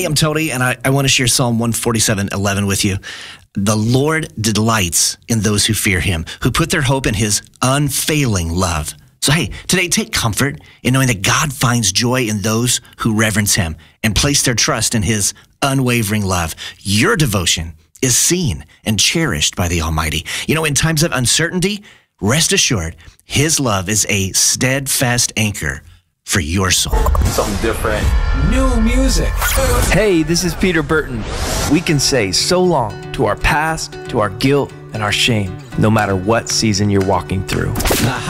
I'm Tony, and I want to share Psalm 147:11 with you. The Lord delights in those who fear him, who put their hope in his unfailing love. So, hey, today take comfort in knowing that God finds joy in those who reverence him and place their trust in his unwavering love. Your devotion is seen and cherished by the Almighty. In times of uncertainty, rest assured, his love is a steadfast anchor for your soul. Something different. New music. Hey, this is Peter Burton. We can say so long to our past, to our guilt, and our shame, no matter what season you're walking through.